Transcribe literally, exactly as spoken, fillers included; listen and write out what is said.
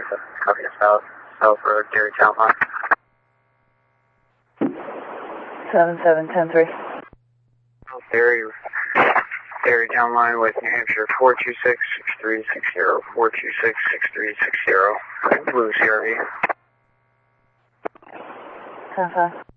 Copy south, south road, Dairy Town Line. seven seven ten three. Dairy, Dairy Town Line with New Hampshire four two six, six three six zero, four two six, six three six zero, Blue C R V. ten five.